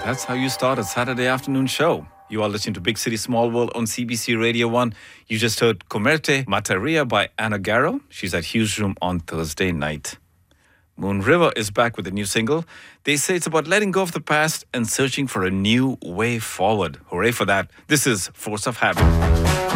That's how you start a Saturday afternoon show. You are listening to Big City Small World on CBC Radio 1. You just heard Comerte Materia by Anna Garrow. She's at Hughes Room on Thursday night. Moon River is back with a new single. They say it's about letting go of the past and searching for a new way forward. Hooray for that. This is Force of Habit.